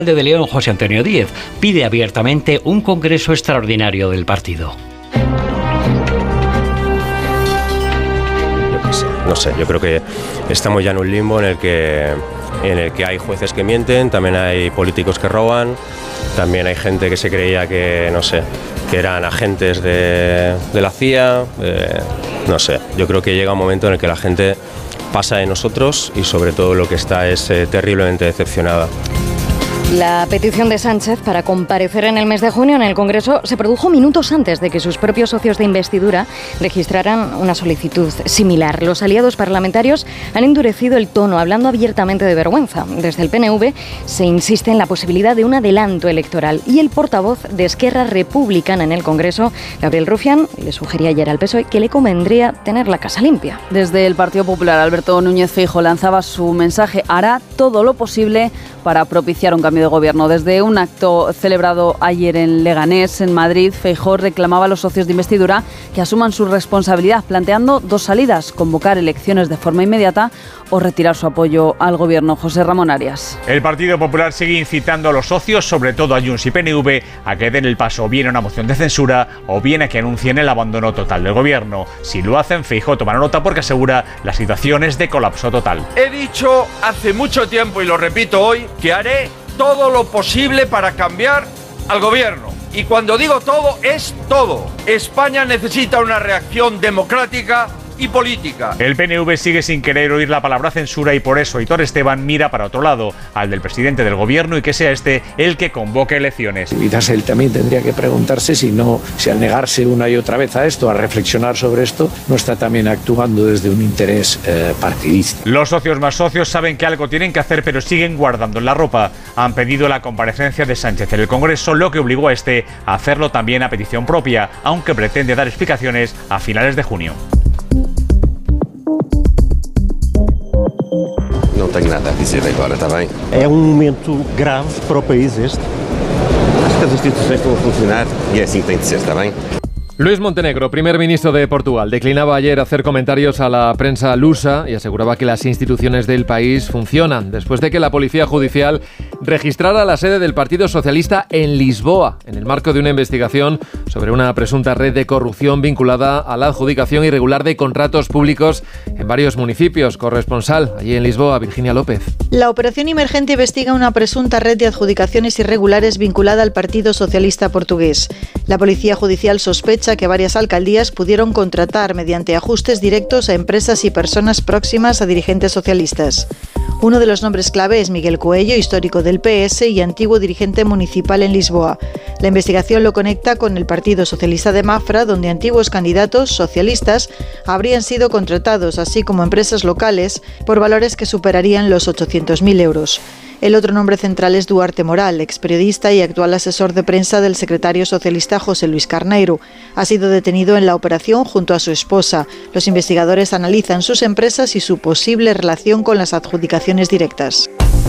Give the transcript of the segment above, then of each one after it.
de León, José Antonio Díez, pide abiertamente un congreso extraordinario del partido. No sé, yo creo que estamos ya en un limbo en el que hay jueces que mienten, también hay políticos que roban, también hay gente que se creía que, no sé, que eran agentes de la CIA, no sé, yo creo que llega un momento en el que la gente pasa de nosotros y sobre todo lo que está es terriblemente decepcionada. La petición de Sánchez para comparecer en el mes de junio en el Congreso se produjo minutos antes de que sus propios socios de investidura registraran una solicitud similar. Los aliados parlamentarios han endurecido el tono, hablando abiertamente de vergüenza. Desde el PNV se insiste en la posibilidad de un adelanto electoral y el portavoz de Esquerra Republicana en el Congreso, Gabriel Rufián, le sugería ayer al PSOE que le convendría tener la casa limpia. Desde el Partido Popular, Alberto Núñez Feijóo lanzaba su mensaje: hará todo lo posible para propiciar un cambio de gobierno. Desde un acto celebrado ayer en Leganés, en Madrid, Feijóo reclamaba a los socios de investidura que asuman su responsabilidad, planteando dos salidas: convocar elecciones de forma inmediata o retirar su apoyo al gobierno. José Ramón Arias. El Partido Popular sigue incitando a los socios, sobre todo a Junts y PNV, a que den el paso bien a una moción de censura o bien a que anuncien el abandono total del gobierno. Si lo hacen, Feijóo tomará nota porque asegura la situación es de colapso total. He dicho hace mucho tiempo y lo repito hoy que haré todo lo posible para cambiar al gobierno. Y cuando digo todo, es todo. España necesita una reacción democrática y política. El PNV sigue sin querer oír la palabra censura y por eso Aitor Esteban mira para otro lado, al del presidente del gobierno, y que sea este el que convoque elecciones. Quizás él también tendría que preguntarse si al negarse una y otra vez a esto, a reflexionar sobre esto, no está también actuando desde un interés partidista. Los socios más socios saben que algo tienen que hacer, pero siguen guardando en la ropa. Han pedido la comparecencia de Sánchez en el Congreso, lo que obligó a este a hacerlo también a petición propia, aunque pretende dar explicaciones a finales de junio. Não tenho nada a dizer agora, está bem? É momento grave para o país este. Acho que as instituições estão a funcionar e é assim que tem de ser, está bem? Luis Montenegro, primer ministro de Portugal, declinaba ayer hacer comentarios a la prensa lusa y aseguraba que las instituciones del país funcionan después de que la Policía Judicial registrara la sede del Partido Socialista en Lisboa, en el marco de una investigación sobre una presunta red de corrupción vinculada a la adjudicación irregular de contratos públicos en varios municipios. Corresponsal allí en Lisboa, Virginia López. La operación emergente investiga una presunta red de adjudicaciones irregulares vinculada al Partido Socialista portugués. La Policía Judicial sospecha que varias alcaldías pudieron contratar mediante ajustes directos a empresas y personas próximas a dirigentes socialistas. Uno de los nombres clave es Miguel Coello, histórico del PS y antiguo dirigente municipal en Lisboa. La investigación lo conecta con el Partido Socialista de Mafra, donde antiguos candidatos socialistas habrían sido contratados, así como empresas locales, por valores que superarían los 800.000 euros. El otro nombre central es Duarte Moral, experiodista y actual asesor de prensa del secretario socialista José Luis Carneiro. Ha sido detenido en la operación junto a su esposa. Los investigadores analizan sus empresas y su posible relación con las adjudicaciones directas.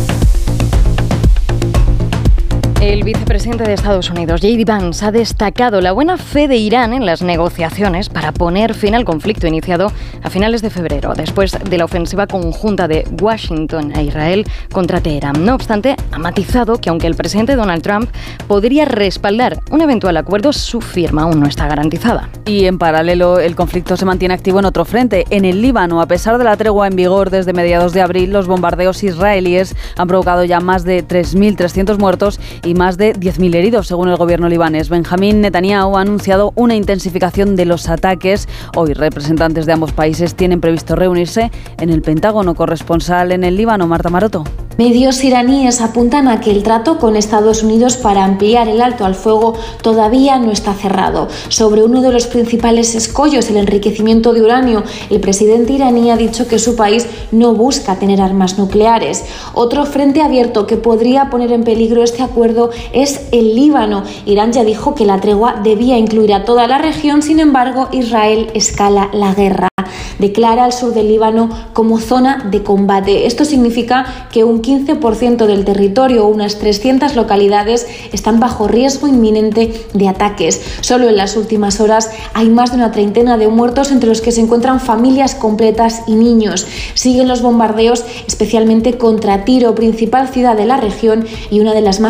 El vicepresidente de Estados Unidos, J.D. Vance, ha destacado la buena fe de Irán en las negociaciones para poner fin al conflicto iniciado a finales de febrero, después de la ofensiva conjunta de Washington e Israel contra Teherán. No obstante, ha matizado que aunque el presidente Donald Trump podría respaldar un eventual acuerdo, su firma aún no está garantizada. Y en paralelo, el conflicto se mantiene activo en otro frente. En el Líbano, a pesar de la tregua en vigor desde mediados de abril, los bombardeos israelíes han provocado ya más de 3.300 muertos y más de 10.000 heridos, según el gobierno libanés. Benjamín Netanyahu ha anunciado una intensificación de los ataques. Hoy, representantes de ambos países tienen previsto reunirse en el Pentágono. Corresponsal en el Líbano, Marta Maroto. Medios iraníes apuntan a que el trato con Estados Unidos para ampliar el alto al fuego todavía no está cerrado. Sobre uno de los principales escollos, el enriquecimiento de uranio, el presidente iraní ha dicho que su país no busca tener armas nucleares. Otro frente abierto que podría poner en peligro este acuerdo es el Líbano. Irán ya dijo que la tregua debía incluir a toda la región, sin embargo, Israel escala la guerra. Declara al sur del Líbano como zona de combate. Esto significa que un 15% del territorio o unas 300 localidades están bajo riesgo inminente de ataques. Solo en las últimas horas hay más de una treintena de muertos, entre los que se encuentran familias completas y niños. Siguen los bombardeos, especialmente contra Tiro, principal ciudad de la región y una de las más